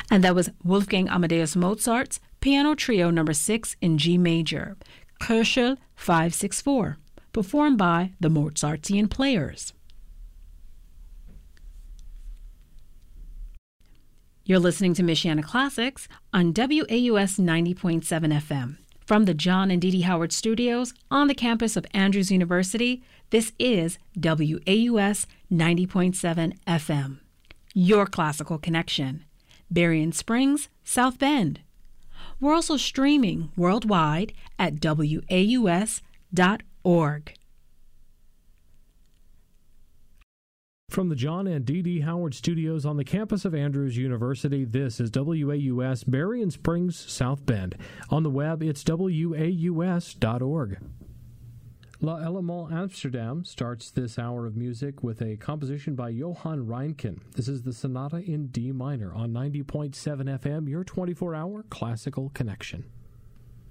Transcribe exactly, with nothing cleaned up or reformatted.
And that was Wolfgang Amadeus Mozart's Piano Trio Number six in G Major, Köchel five sixty-four, performed by the Mozartian Players. You're listening to Michiana Classics on W A U S ninety point seven F M. From the John and Dee Dee Howard Studios on the campus of Andrews University, this is W A U S ninety point seven F M. Your classical connection. Berrien Springs, South Bend. We're also streaming worldwide at W A U S dot org. From the John and Dee Dee Howard Studios on the campus of Andrews University, this is W A U S Berrien Springs, South Bend. On the web, it's W A U S dot org. La Element Amsterdam starts this hour of music with a composition by Johann Reinken. This is the Sonata in D minor on ninety point seven F M, your twenty-four hour classical connection.